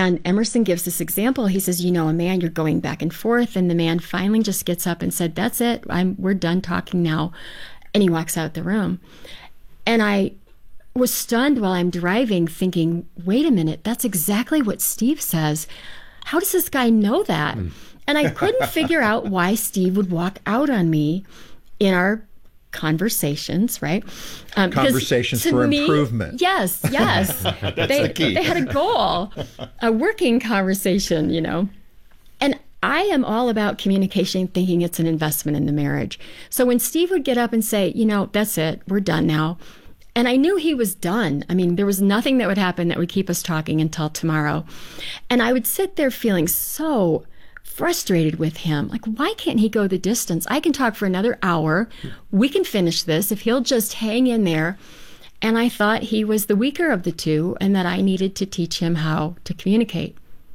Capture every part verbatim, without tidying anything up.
And Emerson gives this example. He says, you know, a man, you're going back and forth, and the man finally just gets up and said, that's it. I'm, we're done talking now. And he walks out the room. And I was stunned while I'm driving thinking, wait a minute, that's exactly what Steve says. How does this guy know that? Mm. And I couldn't figure out why Steve would walk out on me in our conversations, right? Um, conversations for me, improvement. Yes, yes. That's they, the key. They had a goal, a working conversation, you know. And I am all about communication, thinking it's an investment in the marriage. So when Steve would get up and say, you know, that's it, we're done now. And I knew he was done. I mean, there was nothing that would happen that would keep us talking until tomorrow. And I would sit there feeling so frustrated with him. Like, why can't he go the distance? I can talk for another hour. We can finish this if he'll just hang in there. And I thought he was the weaker of the two and that I needed to teach him how to communicate.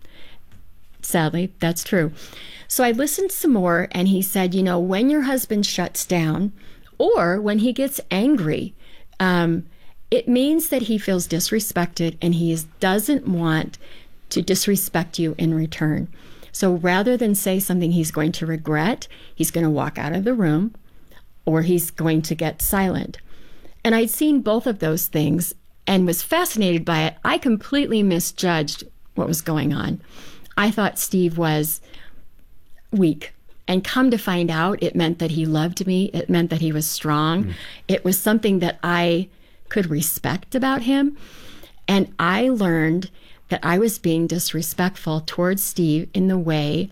Sadly, that's true. So I listened some more, and he said, you know, when your husband shuts down or when he gets angry, um, it means that he feels disrespected and he is, doesn't want to disrespect you in return. So rather than say something he's going to regret, he's going to walk out of the room or he's going to get silent. And I'd seen both of those things and was fascinated by it. I completely misjudged what was going on. I thought Steve was weak. And come to find out, it meant that he loved me. It meant that he was strong. Mm. It was something that I could respect about him. And I learned that I was being disrespectful towards Steve in the way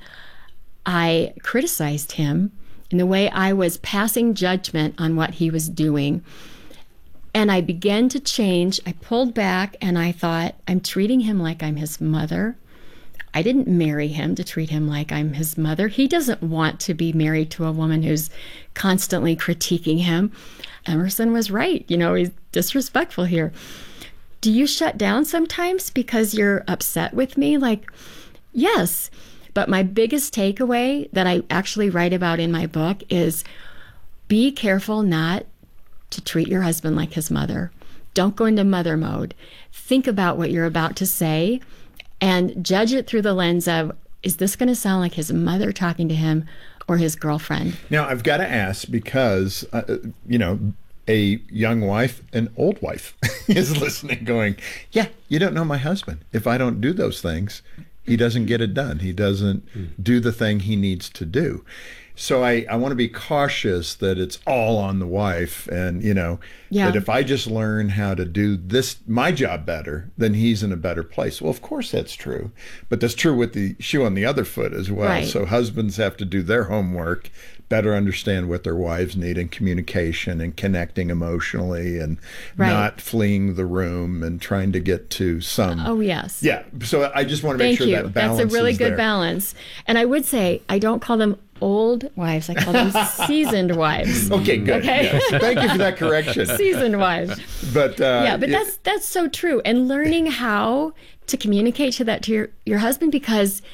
I criticized him, in the way I was passing judgment on what he was doing. And I began to change. I pulled back and I thought, I'm treating him like I'm his mother. I didn't marry him to treat him like I'm his mother. He doesn't want to be married to a woman who's constantly critiquing him. Emerson was right. You know, he's disrespectful here. Do you shut down sometimes because you're upset with me? Like, yes. But my biggest takeaway that I actually write about in my book is be careful not to treat your husband like his mother. Don't go into mother mode. Think about what you're about to say and judge it through the lens of, is this going to sound like his mother talking to him or his girlfriend? Now, I've got to ask because, uh, you know, a young wife, an old wife is listening going, yeah, you don't know my husband. If I don't do those things, he doesn't get it done. He doesn't do the thing he needs to do. So I, I want to be cautious that it's all on the wife and, you know, yeah. that if I just learn how to do this, my job better, then he's in a better place. Well, of course that's true. But that's true with the shoe on the other foot as well. Right. So husbands have to do their homework, better understand what their wives need in communication and connecting emotionally and right. not fleeing the room and trying to get to some. Oh, yes. Yeah. So I just want to make Thank sure you. that balance That's a really is good there. balance. And I would say I don't call them old wives. I call them seasoned wives. Okay, good. Okay? Yes. Thank you for that correction. Seasoned wives. But uh, yeah, but it, that's that's so true. And learning how to communicate to that to your, your husband, because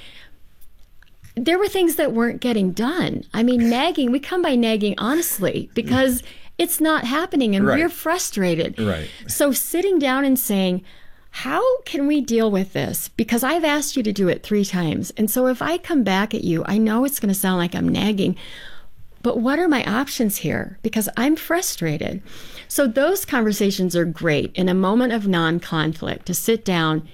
there were things that weren't getting done. I mean, nagging, we come by nagging honestly because it's not happening and right. we're frustrated. Right. So sitting down and saying, how can we deal with this? Because I've asked you to do it three times. And so if I come back at you, I know it's going to sound like I'm nagging, but what are my options here? Because I'm frustrated. So those conversations are great in a moment of non-conflict, to sit down